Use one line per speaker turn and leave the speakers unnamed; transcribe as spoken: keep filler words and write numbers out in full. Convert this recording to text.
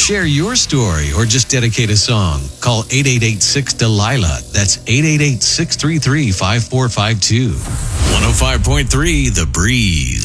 Share your story or just dedicate a song. Call eight eight eight six Delilah. That's eight eight eight six three three five four five two. one oh five point three The Breeze.